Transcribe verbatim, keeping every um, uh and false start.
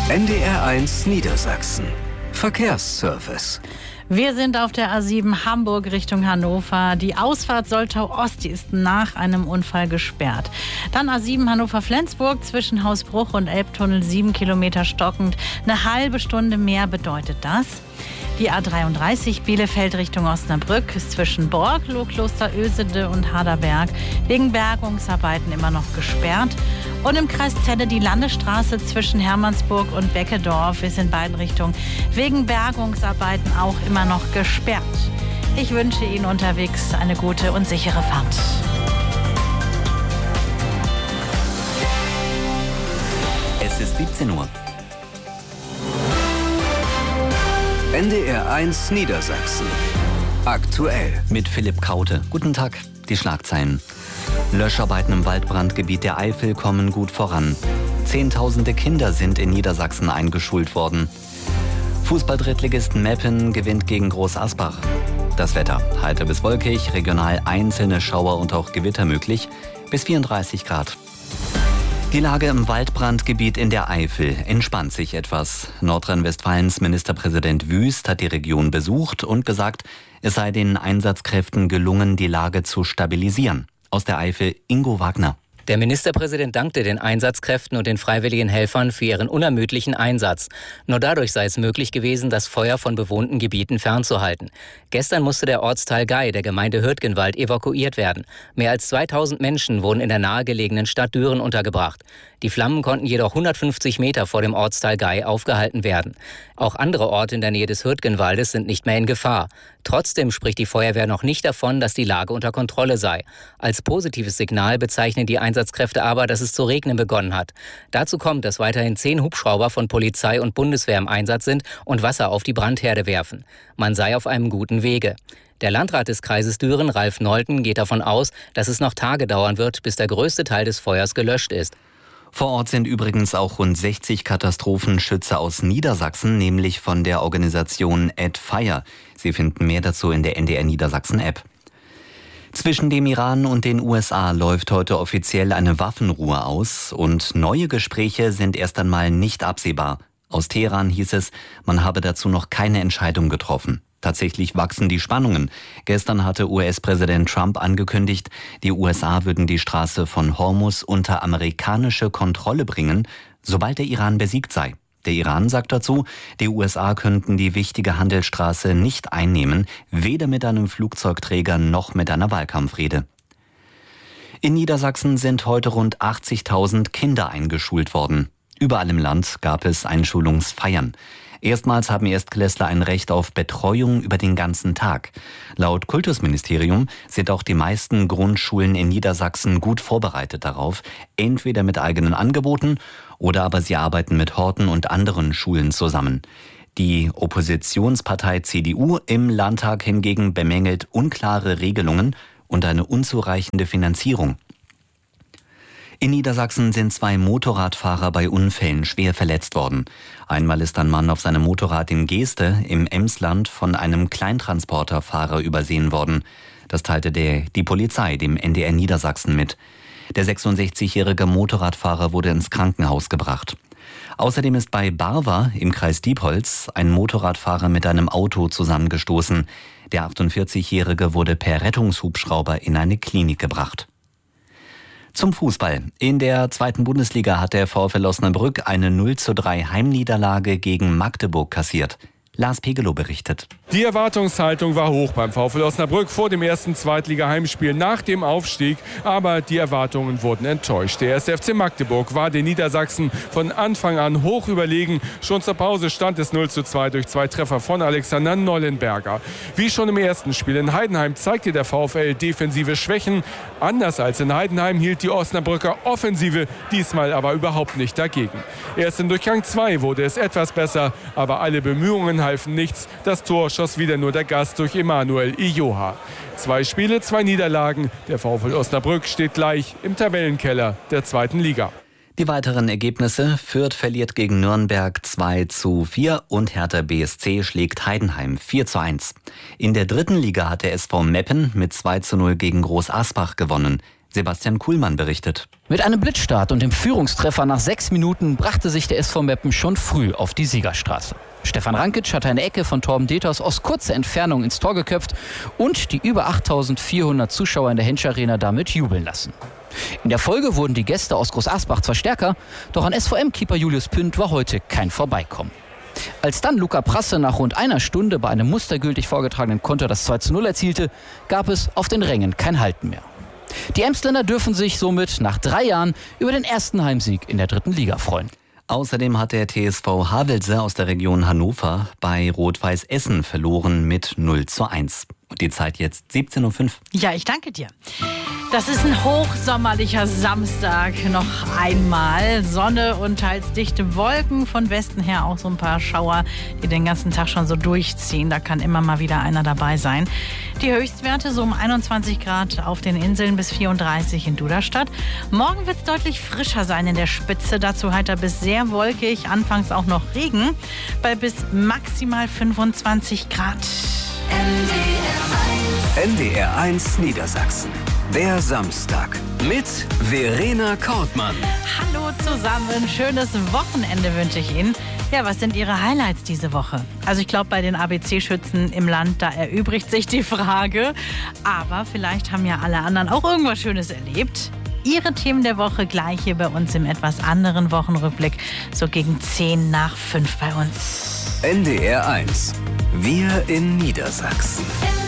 N D R eins Niedersachsen. Verkehrsservice. Wir sind auf der A sieben Hamburg Richtung Hannover. Die Ausfahrt Soltau Ost, die ist nach einem Unfall gesperrt. Dann A sieben Hannover-Flensburg zwischen Hausbruch und Elbtunnel sieben Kilometer stockend. Eine halbe Stunde mehr bedeutet das. Die A dreiunddreißig Bielefeld Richtung Osnabrück ist zwischen Borgloh, Klosterösede und Harderberg wegen Bergungsarbeiten immer noch gesperrt. Und im Kreis Celle die Landesstraße zwischen Hermannsburg und Beckedorf ist in beiden Richtungen wegen Bergungsarbeiten auch immer noch gesperrt. Ich wünsche Ihnen unterwegs eine gute und sichere Fahrt. Es ist siebzehn Uhr. N D R eins Niedersachsen. Aktuell. Mit Philipp Kaute. Guten Tag. Die Schlagzeilen. Löscharbeiten im Waldbrandgebiet der Eifel kommen gut voran. Zehntausende Kinder sind in Niedersachsen eingeschult worden. Fußball-Drittligist Meppen gewinnt gegen Groß Asbach. Das Wetter. Heiter bis wolkig, regional einzelne Schauer und auch Gewitter möglich. Bis vierunddreißig Grad. Die Lage im Waldbrandgebiet in der Eifel entspannt sich etwas. Nordrhein-Westfalens Ministerpräsident Wüst hat die Region besucht und gesagt, es sei den Einsatzkräften gelungen, die Lage zu stabilisieren. Aus der Eifel Ingo Wagner. Der Ministerpräsident dankte den Einsatzkräften und den freiwilligen Helfern für ihren unermüdlichen Einsatz. Nur dadurch sei es möglich gewesen, das Feuer von bewohnten Gebieten fernzuhalten. Gestern musste der Ortsteil Gei der Gemeinde Hürtgenwald evakuiert werden. Mehr als zweitausend Menschen wurden in der nahegelegenen Stadt Düren untergebracht. Die Flammen konnten jedoch hundertfünfzig Meter vor dem Ortsteil Gei aufgehalten werden. Auch andere Orte in der Nähe des Hürtgenwaldes sind nicht mehr in Gefahr. Trotzdem spricht die Feuerwehr noch nicht davon, dass die Lage unter Kontrolle sei. Als positives Signal bezeichnen die Einsatzkräfte aber, dass es zu regnen begonnen hat. Dazu kommt, dass weiterhin zehn Hubschrauber von Polizei und Bundeswehr im Einsatz sind und Wasser auf die Brandherde werfen. Man sei auf einem guten Wege. Der Landrat des Kreises Düren, Ralf Nolten, geht davon aus, dass es noch Tage dauern wird, bis der größte Teil des Feuers gelöscht ist. Vor Ort sind übrigens auch rund sechzig Katastrophenschützer aus Niedersachsen, nämlich von der Organisation Add Fire. Sie finden mehr dazu in der N D R Niedersachsen App. Zwischen dem Iran und den U S A läuft heute offiziell eine Waffenruhe aus und neue Gespräche sind erst einmal nicht absehbar. Aus Teheran hieß es, man habe dazu noch keine Entscheidung getroffen. Tatsächlich wachsen die Spannungen. Gestern hatte U S-Präsident Trump angekündigt, die U S A würden die Straße von Hormuz unter amerikanische Kontrolle bringen, sobald der Iran besiegt sei. Der Iran sagt dazu, die U S A könnten die wichtige Handelsstraße nicht einnehmen, weder mit einem Flugzeugträger noch mit einer Wahlkampfrede. In Niedersachsen sind heute rund achtzigtausend Kinder eingeschult worden. Überall im Land gab es Einschulungsfeiern. Erstmals haben Erstklässler ein Recht auf Betreuung über den ganzen Tag. Laut Kultusministerium sind auch die meisten Grundschulen in Niedersachsen gut vorbereitet darauf, entweder mit eigenen Angeboten oder aber sie arbeiten mit Horten und anderen Schulen zusammen. Die Oppositionspartei C D U im Landtag hingegen bemängelt unklare Regelungen und eine unzureichende Finanzierung. In Niedersachsen sind zwei Motorradfahrer bei Unfällen schwer verletzt worden. Einmal ist ein Mann auf seinem Motorrad in Geeste im Emsland von einem Kleintransporterfahrer übersehen worden. Das teilte der, die Polizei dem N D R Niedersachsen mit. Der sechsundsechzigjährige Motorradfahrer wurde ins Krankenhaus gebracht. Außerdem ist bei Barwa im Kreis Diepholz ein Motorradfahrer mit einem Auto zusammengestoßen. Der achtundvierzigjährige wurde per Rettungshubschrauber in eine Klinik gebracht. Zum Fußball. In der zweiten Bundesliga hat der VfL Osnabrück eine null zu drei Heimniederlage gegen Magdeburg kassiert. Lars Pegelow berichtet. Die Erwartungshaltung war hoch beim VfL Osnabrück vor dem ersten Zweitliga-Heimspiel nach dem Aufstieg. Aber die Erwartungen wurden enttäuscht. Der erste F C Magdeburg war den Niedersachsen von Anfang an hoch überlegen. Schon zur Pause stand es null zu zwei durch zwei Treffer von Alexander Nollenberger. Wie schon im ersten Spiel in Heidenheim zeigte der VfL defensive Schwächen. Anders als in Heidenheim hielt die Osnabrücker Offensive diesmal aber überhaupt nicht dagegen. Erst in Durchgang zwei wurde es etwas besser, aber alle Bemühungen halfen nichts. Das Tor schoss wieder nur der Gast durch Emanuel Ijoha. Zwei Spiele, zwei Niederlagen. Der VfL Osnabrück steht gleich im Tabellenkeller der zweiten Liga. Die weiteren Ergebnisse: Fürth verliert gegen Nürnberg zwei zu vier und Hertha B S C schlägt Heidenheim vier zu eins. In der dritten Liga hat der S V Meppen mit zwei zu null gegen Groß Asbach gewonnen. Sebastian Kuhlmann berichtet. Mit einem Blitzstart und dem Führungstreffer nach sechs Minuten brachte sich der S V Meppen schon früh auf die Siegerstraße. Stefan Rankic hatte eine Ecke von Torben Deters aus kurzer Entfernung ins Tor geköpft und die über achttausendvierhundert Zuschauer in der Hensch Arena damit jubeln lassen. In der Folge wurden die Gäste aus Groß Asbach zwar stärker, doch an S V M-Keeper Julius Pünd war heute kein Vorbeikommen. Als dann Luca Prasse nach rund einer Stunde bei einem mustergültig vorgetragenen Konter das zwei zu null erzielte, gab es auf den Rängen kein Halten mehr. Die Emsländer dürfen sich somit nach drei Jahren über den ersten Heimsieg in der dritten Liga freuen. Außerdem hat der T S V Havelse aus der Region Hannover bei Rot-Weiß Essen verloren mit null zu eins. Und die Zeit jetzt siebzehn Uhr fünf. Ja, ich danke dir. Das ist ein hochsommerlicher Samstag noch einmal. Sonne und teils dichte Wolken, von Westen her auch so ein paar Schauer, die den ganzen Tag schon so durchziehen. Da kann immer mal wieder einer dabei sein. Die Höchstwerte so um einundzwanzig Grad auf den Inseln bis vierunddreißig in Duderstadt. Morgen wird es deutlich frischer sein in der Spitze. Dazu heiter bis sehr wolkig, anfangs auch noch Regen bei bis maximal fünfundzwanzig Grad. N D R eins Niedersachsen. Der Samstag mit Verena Kortmann. Hallo zusammen, schönes Wochenende wünsche ich Ihnen. Ja, was sind Ihre Highlights diese Woche? Also ich glaube, bei den A B C-Schützen im Land, da erübrigt sich die Frage. Aber vielleicht haben ja alle anderen auch irgendwas Schönes erlebt. Ihre Themen der Woche gleich hier bei uns im etwas anderen Wochenrückblick. So gegen zehn nach fünf bei uns. N D R eins. Wir in Niedersachsen.